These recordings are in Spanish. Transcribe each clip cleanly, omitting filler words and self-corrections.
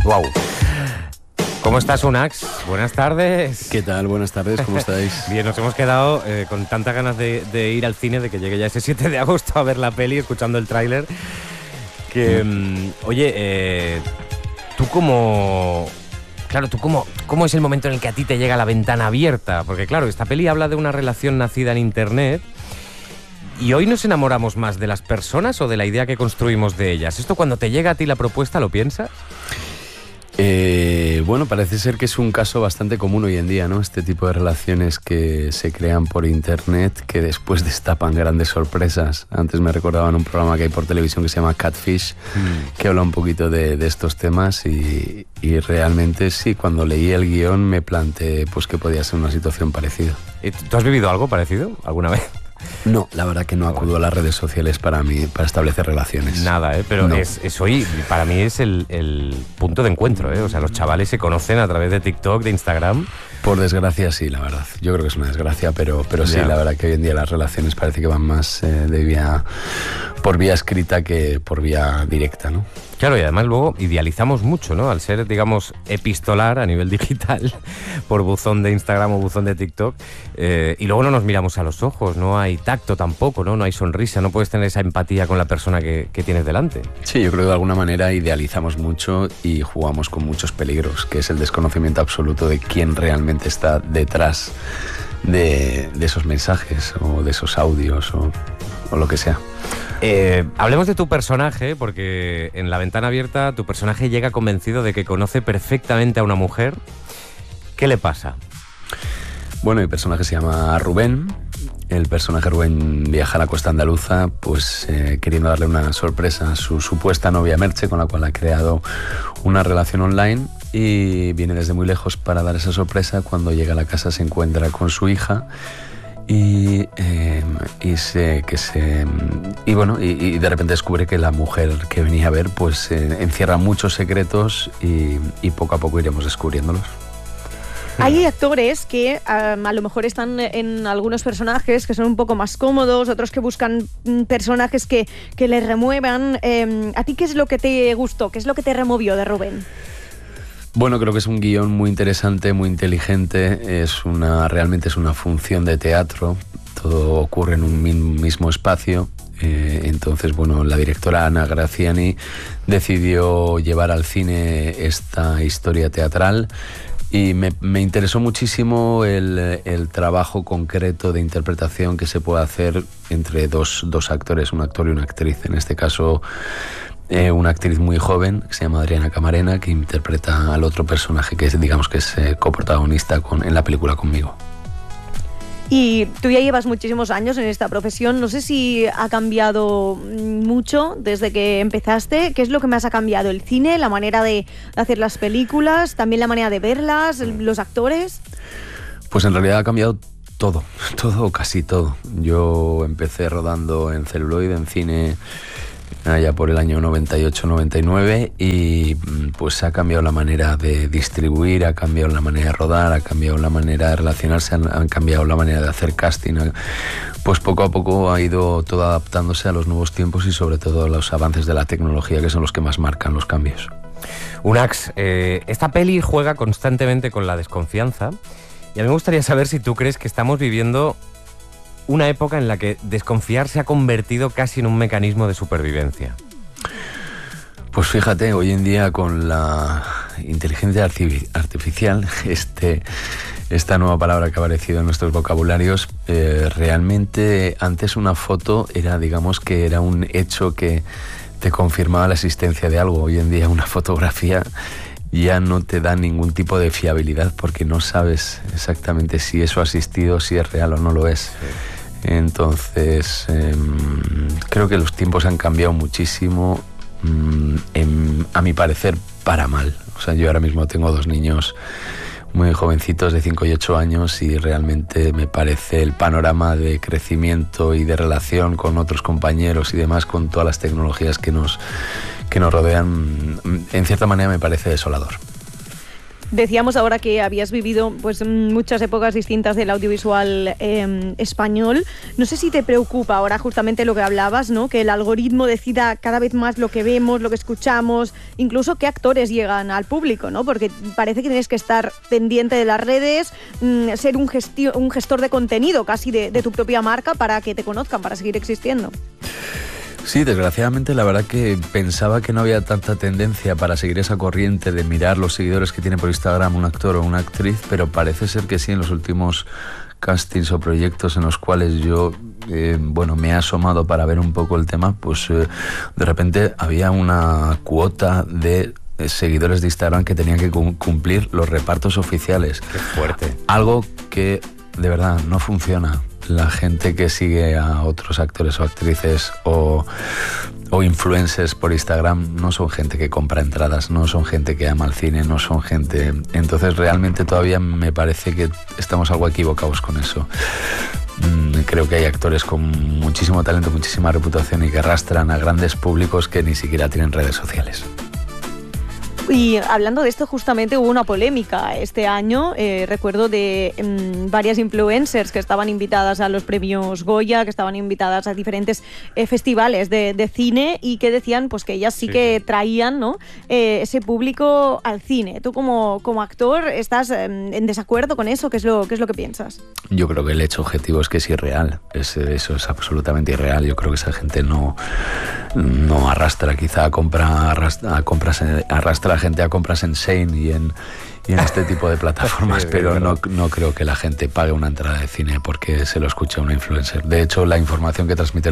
Wow. ¿Cómo estás, Unax? Buenas tardes. ¿Qué tal? Buenas tardes, ¿cómo estáis? Bien, nos hemos quedado con tantas ganas de ir al cine, de que llegue ya ese 7 de agosto a ver la peli, escuchando el tráiler, que, oye, tú como... Claro, ¿cómo es el momento en el que a ti te llega la ventana abierta? Porque claro, esta peli habla de una relación nacida en Internet y hoy nos enamoramos más de las personas o de la idea que construimos de ellas. ¿Esto cuando te llega a ti la propuesta lo piensas? Bueno, parece ser que es un caso bastante común hoy en día, ¿no? Este tipo de relaciones que se crean por internet, que después destapan grandes sorpresas. Antes me recordaban un programa que hay por televisión que se llama Catfish, que habla un poquito de estos temas y realmente sí, cuando leí el guión me planteé pues que podía ser una situación parecida. ¿Tú has vivido algo parecido alguna vez? No, la verdad que no acudo a las redes sociales para establecer relaciones. Nada, pero no. Es hoy, para mí es el punto de encuentro, O sea, los chavales se conocen a través de TikTok, de Instagram. Por desgracia sí, la verdad. Yo creo que es una desgracia, pero sí, la verdad que hoy en día las relaciones parece que van más por vía escrita que por vía directa, ¿no? Claro, y además luego idealizamos mucho, ¿no? Al ser, digamos, epistolar a nivel digital, por buzón de Instagram o buzón de TikTok, y luego no nos miramos a los ojos, no hay tacto tampoco, ¿no? No hay sonrisa, no puedes tener esa empatía con la persona que tienes delante. Sí, yo creo que de alguna manera idealizamos mucho y jugamos con muchos peligros, que es el desconocimiento absoluto de quién realmente está detrás de esos mensajes o de esos audios o lo que sea. Hablemos de tu personaje, porque en La Ventana Abierta tu personaje llega convencido de que conoce perfectamente a una mujer. ¿Qué le pasa? Bueno, mi personaje se llama Rubén. El personaje Rubén viaja a la costa andaluza pues queriendo darle una sorpresa a su supuesta novia Merche, con la cual ha creado una relación online, y viene desde muy lejos para dar esa sorpresa. Cuando llega a la casa se encuentra con su hija y de repente descubre que la mujer que venía a ver pues encierra muchos secretos y poco a poco iremos descubriéndolos. Hay actores que a lo mejor están en algunos personajes que son un poco más cómodos, otros que buscan personajes que les remuevan. ¿A ti qué es lo que te gustó? ¿Qué es lo que te removió de Rubén? Bueno, creo que es un guión muy interesante, muy inteligente. Realmente es una función de teatro. Todo ocurre en un mismo espacio. Entonces, bueno, la directora Ana Graziani decidió llevar al cine esta historia teatral. Y me interesó muchísimo el trabajo concreto de interpretación que se puede hacer entre dos actores, un actor y una actriz. En este caso, una actriz muy joven que se llama Adriana Camarena, que interpreta al otro personaje que es coprotagonista en la película conmigo. Y tú ya llevas muchísimos años en esta profesión. No sé si ha cambiado mucho desde que empezaste. ¿Qué es lo que más ha cambiado? ¿El cine? ¿La manera de hacer las películas? ¿También la manera de verlas? ¿Los actores? Pues en realidad ha cambiado todo, casi todo. Yo empecé rodando en celuloide, en cine, allá por el año 98-99, y pues ha cambiado la manera de distribuir, ha cambiado la manera de rodar, ha cambiado la manera de relacionarse, ha cambiado la manera de hacer casting. Pues poco a poco ha ido todo adaptándose a los nuevos tiempos y sobre todo a los avances de la tecnología, que son los que más marcan los cambios. Unax, esta peli juega constantemente con la desconfianza, y a mí me gustaría saber si tú crees que estamos viviendo una época en la que desconfiar se ha convertido casi en un mecanismo de supervivencia. Pues fíjate, hoy en día con la inteligencia artificial, esta nueva palabra que ha aparecido en nuestros vocabularios, realmente antes una foto era, digamos que era un hecho que te confirmaba la existencia de algo. Hoy en día una fotografía ya no te da ningún tipo de fiabilidad porque no sabes exactamente si eso ha existido, si es real o no lo es. Entonces, creo que los tiempos han cambiado muchísimo, a mi parecer, para mal. O sea, yo ahora mismo tengo 2 niños muy jovencitos de 5 y 8 años y realmente me parece el panorama de crecimiento y de relación con otros compañeros y demás, con todas las tecnologías que nos rodean, en cierta manera me parece desolador. Decíamos ahora que habías vivido pues muchas épocas distintas del audiovisual español. No sé si te preocupa ahora justamente lo que hablabas, ¿no? Que el algoritmo decida cada vez más lo que vemos, lo que escuchamos, incluso qué actores llegan al público, ¿no? Porque parece que tienes que estar pendiente de las redes, ser un gestor de contenido casi de tu propia marca para que te conozcan, para seguir existiendo. Sí, desgraciadamente la verdad que pensaba que no había tanta tendencia para seguir esa corriente de mirar los seguidores que tiene por Instagram un actor o una actriz, pero parece ser que sí, en los últimos castings o proyectos en los cuales yo me he asomado para ver un poco el tema, pues de repente había una cuota de seguidores de Instagram que tenían que cumplir los repartos oficiales. Qué fuerte. Algo que de verdad no funciona. La gente que sigue a otros actores o actrices o influencers por Instagram no son gente que compra entradas, no son gente que ama el cine, no son gente... Entonces realmente todavía me parece que estamos algo equivocados con eso. Creo que hay actores con muchísimo talento, muchísima reputación y que arrastran a grandes públicos que ni siquiera tienen redes sociales. Y hablando de esto, justamente hubo una polémica este año, recuerdo de varias influencers que estaban invitadas a los premios Goya, que estaban invitadas a diferentes festivales de cine y que decían pues que ellas sí que traían, ¿no? Ese público al cine. ¿Tú como actor estás en desacuerdo con eso? ¿Qué es lo que piensas? Yo creo que el hecho objetivo es que es irreal, eso es absolutamente irreal. Yo creo que esa gente no arrastra quizá a compras, arrastra a gente a compras en Shein y en este tipo de plataformas, sí, pero no creo que la gente pague una entrada de cine porque se lo escucha una influencer. De hecho, la información que transmite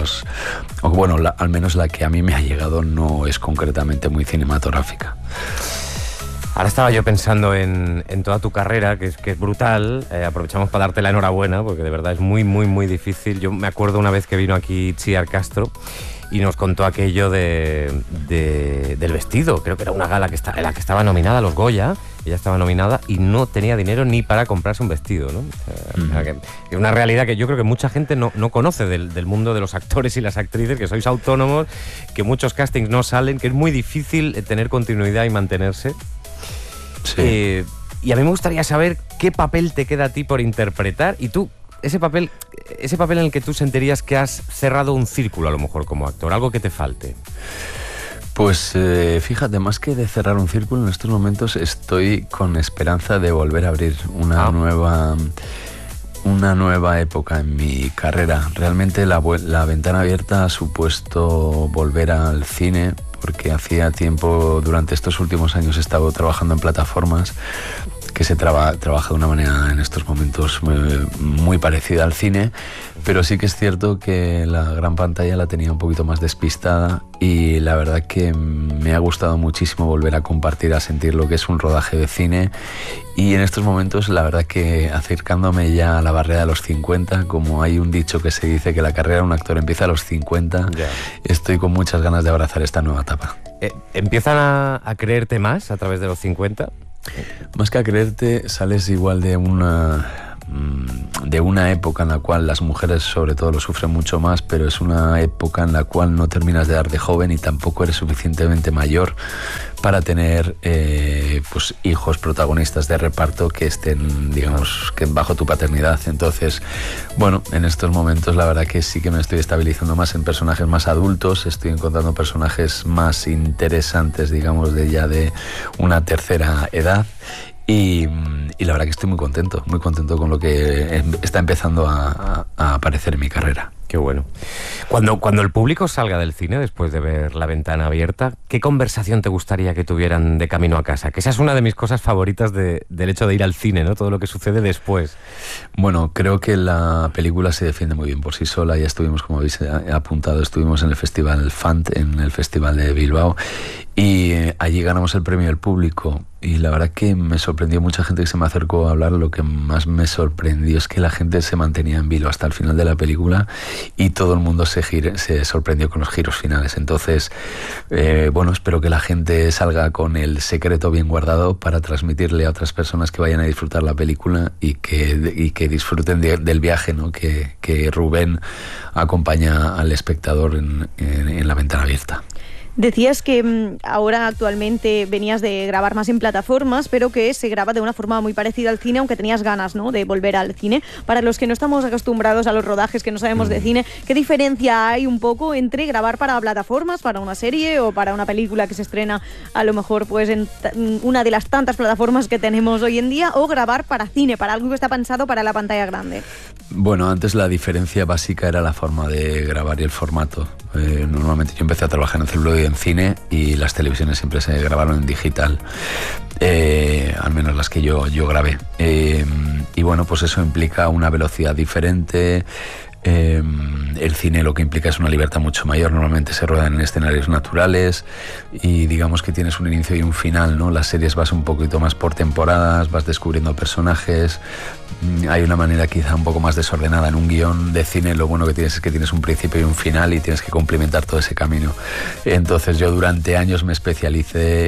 al menos la que a mí me ha llegado no es concretamente muy cinematográfica. Ahora estaba yo pensando en toda tu carrera, que es brutal. Aprovechamos para darte la enhorabuena, porque de verdad es muy, muy, muy difícil. Yo me acuerdo una vez que vino aquí Chiar Castro y nos contó aquello del vestido. Creo que era una gala en la que estaba nominada a los Goya. Ella estaba nominada y no tenía dinero ni para comprarse un vestido, ¿no? O sea, que es una realidad que yo creo que mucha gente no conoce del mundo de los actores y las actrices, que sois autónomos, que muchos castings no salen, que es muy difícil tener continuidad y mantenerse. Sí. Y a mí me gustaría saber qué papel te queda a ti por interpretar y tú, ese papel en el que tú sentirías que has cerrado un círculo a lo mejor como actor, algo que te falte. Pues fíjate, más que de cerrar un círculo, en estos momentos estoy con esperanza de volver a abrir una nueva época en mi carrera. Realmente la ventana abierta ha supuesto volver al cine, porque hacía tiempo, durante estos últimos años, he estado trabajando en plataformas que se trabaja de una manera en estos momentos muy parecida al cine, pero sí que es cierto que la gran pantalla la tenía un poquito más despistada y la verdad que me ha gustado muchísimo volver a compartir, a sentir lo que es un rodaje de cine, y en estos momentos la verdad que acercándome ya a la barrera de los 50, como hay un dicho que se dice que la carrera de un actor empieza a los 50, estoy con muchas ganas de abrazar esta nueva etapa. ¿Empiezan a creerte más a través de los 50? Más que a creerte, sales igual de una época en la cual las mujeres sobre todo lo sufren mucho más, pero es una época en la cual no terminas de dar de joven y tampoco eres suficientemente mayor para tener pues hijos protagonistas de reparto que estén, digamos, que bajo tu paternidad. Entonces, bueno, en estos momentos la verdad que sí que me estoy estabilizando más en personajes más adultos, estoy encontrando personajes más interesantes, digamos, de una tercera edad. Y la verdad que estoy muy contento con lo que está empezando a aparecer en mi carrera. Qué bueno. Cuando el público salga del cine después de ver La Ventana Abierta, ¿qué conversación te gustaría que tuvieran de camino a casa? Que esa es una de mis cosas favoritas del hecho de ir al cine, ¿no? Todo lo que sucede después. Bueno, creo que la película se defiende muy bien por sí sola. Ya estuvimos, como habéis apuntado, estuvimos en el Festival FANT, en el Festival de Bilbao, y allí ganamos el premio del público. Y la verdad que me sorprendió mucha gente que se me acercó a hablar. Lo que más me sorprendió es que la gente se mantenía en vilo hasta el final de la película y todo el mundo se sorprendió con los giros finales. Entonces, bueno, espero que la gente salga con el secreto bien guardado para transmitirle a otras personas que vayan a disfrutar la película y que disfruten del viaje, ¿no? Que Rubén acompaña al espectador en La Ventana Abierta. Decías que ahora actualmente venías de grabar más en plataformas, pero que se graba de una forma muy parecida al cine, aunque tenías ganas, ¿no?, de volver al cine. Para los que no estamos acostumbrados a los rodajes, que no sabemos de cine, ¿qué diferencia hay un poco entre grabar para plataformas, para una serie o para una película que se estrena a lo mejor pues en una de las tantas plataformas que tenemos hoy en día, o grabar para cine, para algo que está pensado para la pantalla grande? Bueno, antes la diferencia básica era la forma de grabar y el formato. Normalmente yo empecé a trabajar en celuloide en cine, y las televisiones siempre se grabaron en digital, al menos las que yo grabé. Y bueno, pues eso implica una velocidad diferente. El cine lo que implica es una libertad mucho mayor. Normalmente se ruedan en escenarios naturales y digamos que tienes un inicio y un final, ¿no? Las series vas un poquito más por temporadas, vas descubriendo personajes. Hay una manera quizá un poco más desordenada. En un guión de cine lo bueno que tienes es que tienes un principio y un final y tienes que complementar todo ese camino. Entonces yo durante años me especialicé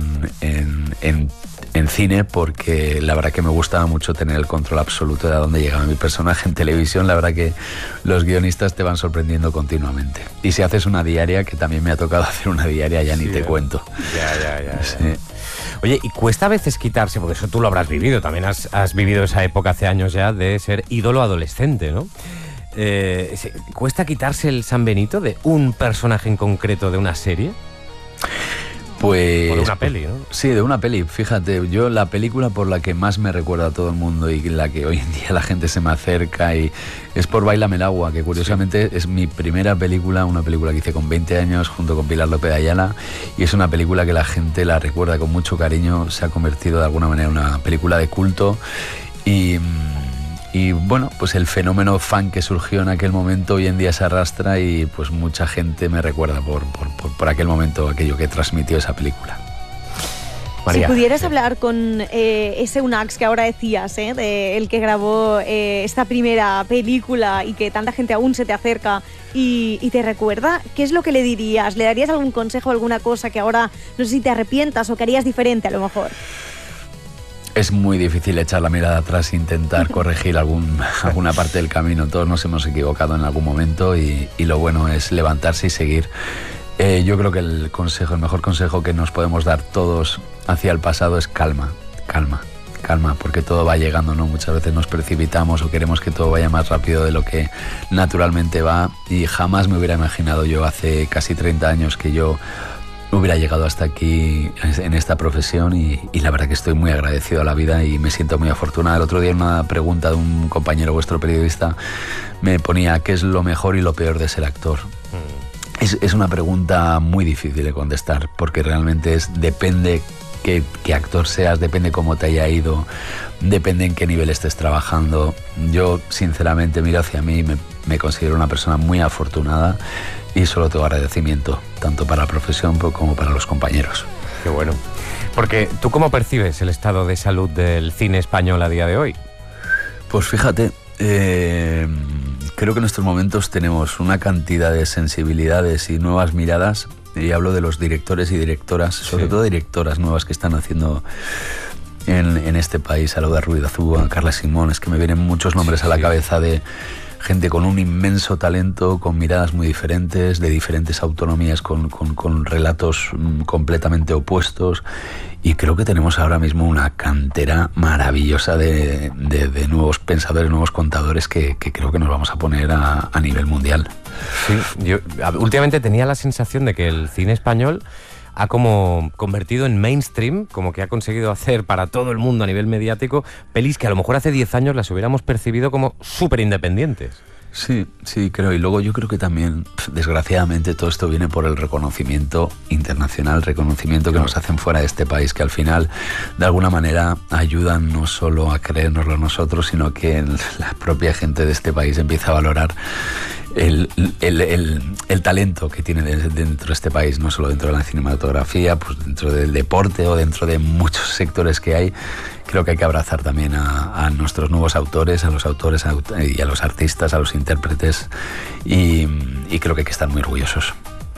en cine, porque la verdad que me gustaba mucho tener el control absoluto de a dónde llegaba mi personaje. En televisión la verdad que los guionistas te van sorprendiendo continuamente, y si haces una diaria, que también me ha tocado hacer una diaria, ya ni te cuento. Ya. Sí. Oye, y cuesta a veces quitarse, porque eso tú lo habrás vivido, también has vivido esa época hace años ya de ser ídolo adolescente, ¿no? ¿Cuesta quitarse el San Benito de un personaje en concreto de una serie? Pues... O de una peli, ¿no? Sí, de una peli. Fíjate, yo la película por la que más me recuerda a todo el mundo y la que hoy en día la gente se me acerca y es por Báilame el agua, que curiosamente es mi primera película, una película que hice con 20 años junto con Pilar López de Ayala, y es una película que la gente la recuerda con mucho cariño. Se ha convertido de alguna manera en una película de culto, y bueno, pues el fenómeno fan que surgió en aquel momento hoy en día se arrastra, y pues mucha gente me recuerda por aquel momento, aquello que transmitió esa película. María. Si pudieras hablar con ese Unax que ahora decías, de el que grabó esta primera película y que tanta gente aún se te acerca y te recuerda, ¿qué es lo que le dirías? ¿Le darías algún consejo, alguna cosa que ahora no sé si te arrepientas o que harías diferente a lo mejor? Es muy difícil echar la mirada atrás e intentar corregir alguna parte del camino. Todos nos hemos equivocado en algún momento, y lo bueno es levantarse y seguir. Yo creo que el mejor consejo que nos podemos dar todos hacia el pasado es calma, porque todo va llegando, ¿no? Muchas veces nos precipitamos o queremos que todo vaya más rápido de lo que naturalmente va, y jamás me hubiera imaginado yo hace casi 30 años que yo hubiera llegado hasta aquí en esta profesión, y la verdad que estoy muy agradecido a la vida y me siento muy afortunado. El otro día una pregunta de un compañero vuestro periodista me ponía ¿qué es lo mejor y lo peor de ser actor? Es una pregunta muy difícil de contestar, porque realmente depende qué actor seas, depende cómo te haya ido, depende en qué nivel estés trabajando. Yo sinceramente miro hacia mí, me considero una persona muy afortunada, y solo tengo agradecimiento, tanto para la profesión como para los compañeros. Qué bueno. Porque, ¿tú cómo percibes el estado de salud del cine español a día de hoy? Pues fíjate, creo que en estos momentos tenemos una cantidad de sensibilidades y nuevas miradas, y hablo de los directores y directoras, sobre todo directoras nuevas que están haciendo en este país, a Laura Ruiz de Azúa, a Carla Simón, es que me vienen muchos nombres a la cabeza de gente con un inmenso talento, con miradas muy diferentes, de diferentes autonomías, con relatos completamente opuestos, y creo que tenemos ahora mismo una cantera maravillosa de nuevos pensadores, nuevos contadores que creo que nos vamos a poner a nivel mundial. Sí, yo últimamente tenía la sensación de que el cine español ha como convertido en mainstream, como que ha conseguido hacer para todo el mundo a nivel mediático pelis que a lo mejor hace 10 años las hubiéramos percibido como súper independientes. Sí, creo. Y luego yo creo que también, desgraciadamente, todo esto viene por el reconocimiento internacional, reconocimiento que nos hacen fuera de este país, que al final, de alguna manera, ayudan no solo a creérnoslo nosotros, sino que la propia gente de este país empieza a valorar el talento que tiene dentro de este país, no solo dentro de la cinematografía, pues dentro del deporte o dentro de muchos sectores que hay. Creo que hay que abrazar también a nuestros nuevos autores, a los autores y a los artistas, a los intérpretes, y creo que hay que estar muy orgullosos.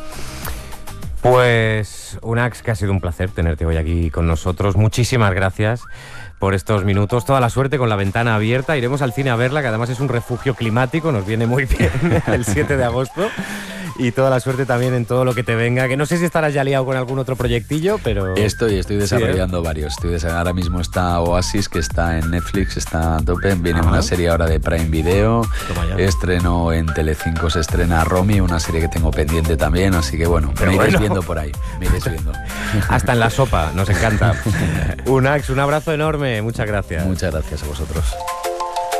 Pues, Unax, que ha sido un placer tenerte hoy aquí con nosotros. Muchísimas gracias por estos minutos. Toda la suerte con La Ventana Abierta. Iremos al cine a verla, que además es un refugio climático, nos viene muy bien el 7 de agosto. y toda la suerte también en todo lo que te venga, que no sé si estarás ya liado con algún otro proyectillo, pero... Estoy desarrollando varios. Ahora mismo está Oasis, que está en Netflix, está a tope. Viene una serie ahora de Prime Video. Estreno en Telecinco, se estrena Romy, una serie que tengo pendiente también, así que bueno, me iréis viendo por ahí. Hasta en la sopa, nos encanta. Unax, un abrazo enorme, muchas gracias. Muchas gracias a vosotros.